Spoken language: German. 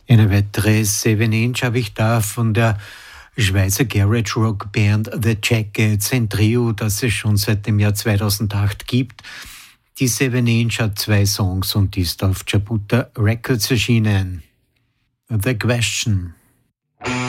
Eine weitere 7-Inch habe ich da von der Schweizer Garage Rock Band The Jackets, ein Trio, das es schon seit dem Jahr 2008 gibt. Die 7-Inch hat 2 Songs und ist auf Jabuta Records erschienen. The Question.